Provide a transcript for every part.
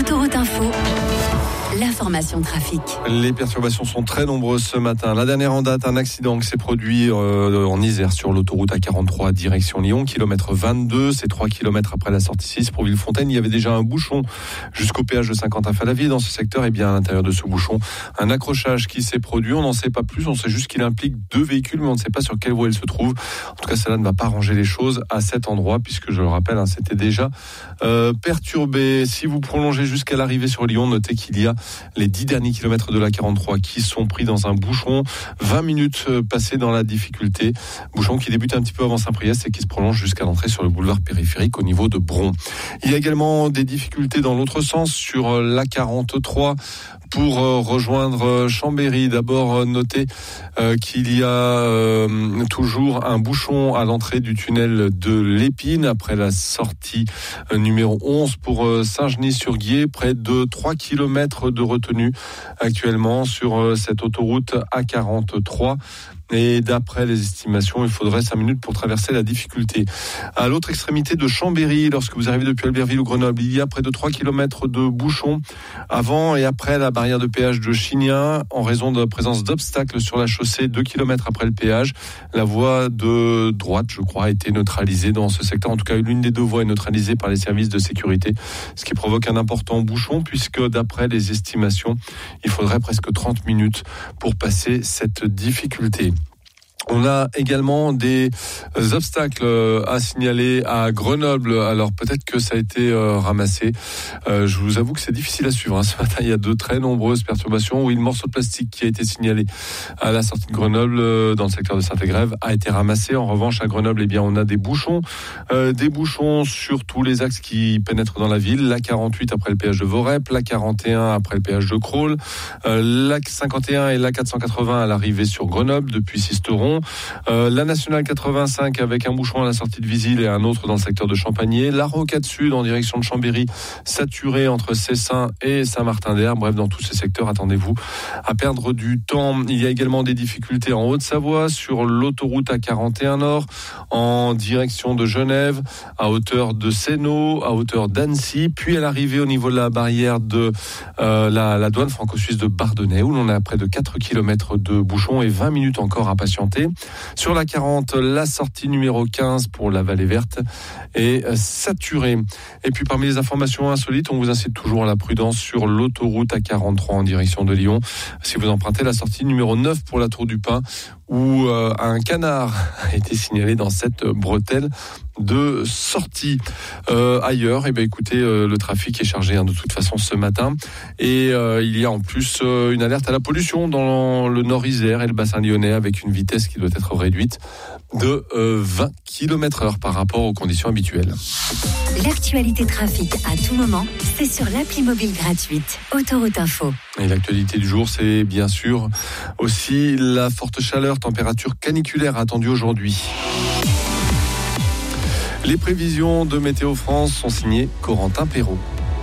Autoroute Info, l'information trafic. Les perturbations sont très nombreuses ce matin. La dernière en date, un accident qui s'est produit en Isère sur l'autoroute A43 direction Lyon, kilomètre 22, c'est 3 km après la sortie 6 pour Villefontaine. Il y avait déjà un bouchon jusqu'au péage de Saint-Quentin-Fallavier dans ce secteur. Et bien à l'intérieur de ce bouchon, un accrochage qui s'est produit. On n'en sait pas plus, on sait juste qu'il implique 2 véhicules, mais on ne sait pas sur quelle voie ils se trouvent. En tout cas, cela ne va pas arranger les choses à cet endroit, puisque je le rappelle, c'était déjà perturbé. Si vous prolongez jusqu'à l'arrivée sur Lyon, notez qu'il y a les 10 derniers kilomètres de la 43 qui sont pris dans un bouchon. 20 minutes passées dans la difficulté. Bouchon qui débute un petit peu avant Saint-Priest et qui se prolonge jusqu'à l'entrée sur le boulevard périphérique au niveau de Bron. Il y a également des difficultés dans l'autre sens sur la 43 pour rejoindre Chambéry. D'abord, notez qu'il y a toujours un bouchon à l'entrée du tunnel de l'Épine après la sortie numéro 11 pour Saint-Genis-sur-Guiers. Près de 3 km de retenue actuellement sur cette autoroute A43. Et d'après les estimations, il faudrait 5 minutes pour traverser la difficulté. À l'autre extrémité de Chambéry, lorsque vous arrivez depuis Albertville ou Grenoble, il y a près de 3 km de bouchons avant et après la barrière de péage de Chignin, en raison de la présence d'obstacles sur la chaussée 2 km après le péage. La voie de droite, je crois, a été neutralisée dans ce secteur. En tout cas, l'une des deux voies est neutralisée par les services de sécurité, ce qui provoque un important bouchon, puisque d'après les estimations, il faudrait presque 30 minutes pour passer cette difficulté. On a également des obstacles à signaler à Grenoble. Alors peut-être que ça a été ramassé. Je vous avoue que c'est difficile à suivre. Ce matin, il y a de très nombreuses perturbations. Oui, le morceau de plastique qui a été signalé à la sortie de Grenoble, dans le secteur de Saint-Égrève, a été ramassé. En revanche, à Grenoble, eh bien, on a des bouchons sur tous les axes qui pénètrent dans la ville. La 48 après le péage de Vorep, la 41 après le péage de Crolles, la 51 et la 480 à l'arrivée sur Grenoble depuis Sisteron. La nationale 85 avec un bouchon à la sortie de Visil et un autre dans le secteur de Champagné. La rocade sud en direction de Chambéry, saturée entre Cessin et Saint-Martin-d'Her. Bref, dans tous ces secteurs, attendez-vous à perdre du temps. Il y a également des difficultés en Haute-Savoie sur l'autoroute A41 Nord en direction de Genève, à hauteur de Sénaux, à hauteur d'Annecy, puis à l'arrivée au niveau de la barrière de la douane franco-suisse de Bardonnay, où l'on a près de 4 km de bouchons et 20 minutes encore à patienter. Sur la 40, la sortie numéro 15 pour la Vallée Verte est saturée. Et puis parmi les informations insolites, on vous incite toujours à la prudence sur l'autoroute A43 en direction de Lyon. Si vous empruntez la sortie numéro 9 pour la Tour du Pin, où un canard a été signalé dans cette bretelle de sortie. Ailleurs, écoutez, le trafic est chargé de toute façon ce matin. Et il y a en plus une alerte à la pollution dans le Nord Isère et le bassin lyonnais avec une vitesse qui doit être réduite de 20 km/h par rapport aux conditions habituelles. L'actualité trafic à tout moment, c'est sur l'appli mobile gratuite Autoroute Info. Et l'actualité du jour, c'est bien sûr aussi la forte chaleur, température caniculaire attendue aujourd'hui. Les prévisions de Météo France sont signées Corentin Perrault.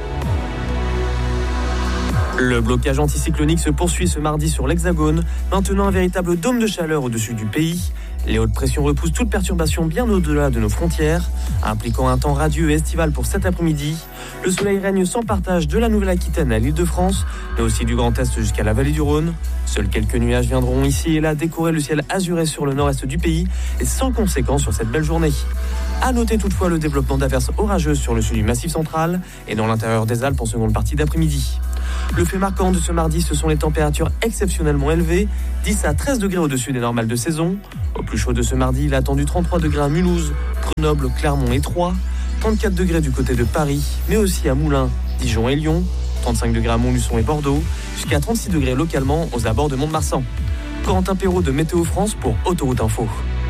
Le blocage anticyclonique se poursuit ce mardi sur l'Hexagone, maintenant un véritable dôme de chaleur au-dessus du pays. Les hautes pressions repoussent toute perturbation bien au-delà de nos frontières, impliquant un temps radieux et estival pour cet après-midi. Le soleil règne sans partage de la Nouvelle-Aquitaine à l'Île-de-France, mais aussi du Grand Est jusqu'à la vallée du Rhône. Seuls quelques nuages viendront ici et là décorer le ciel azuré sur le nord-est du pays et sans conséquence sur cette belle journée. À noter toutefois le développement d'averses orageuses sur le sud du Massif central et dans l'intérieur des Alpes en seconde partie d'après-midi. Le fait marquant de ce mardi, ce sont les températures exceptionnellement élevées, 10 à 13 degrés au-dessus des normales de saison. Au plus chaud de ce mardi, il a attendu 33 degrés à Mulhouse, Grenoble, Clermont et Troyes, 34 degrés du côté de Paris, mais aussi à Moulins, Dijon et Lyon, 35 degrés à Montluçon et Bordeaux, jusqu'à 36 degrés localement aux abords de Mont-de-Marsan. Corentin Perrault de Météo France pour Autoroute Info.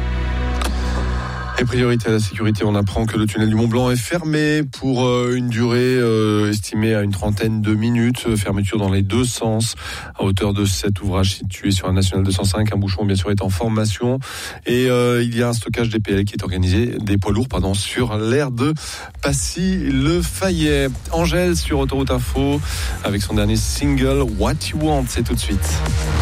Et priorité à la sécurité, on apprend que le tunnel du Mont-Blanc est fermé pour une durée estimée à une trentaine de minutes. Fermeture dans les deux sens à hauteur de cet ouvrage situé sur la nationale 205. Un bouchon, bien sûr, est en formation. Et il y a un stockage des PL qui est organisé, des poids lourds, sur l'aire de Passy-le-Fayet. Angèle sur Autoroute Info avec son dernier single What You Want, c'est tout de suite.